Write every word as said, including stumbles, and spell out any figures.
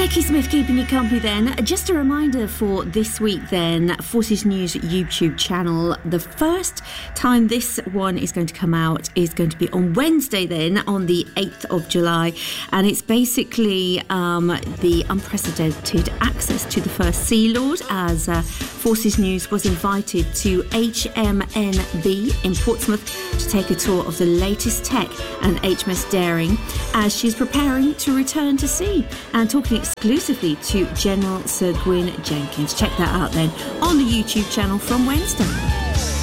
Becky Smith keeping you company then. Just a reminder for this week then, Forces News YouTube channel. The first time this one is going to come out is going to be on Wednesday then, on the eighth of July. And it's basically um, the unprecedented access to the first Sea Lord, as uh, Forces News was invited to H M N B in Portsmouth to take a tour of the latest tech and H M S Daring as she's preparing to return to sea, and talking exclusively to General Sir Gwyn Jenkins. Check that out then on the YouTube channel from Wednesday.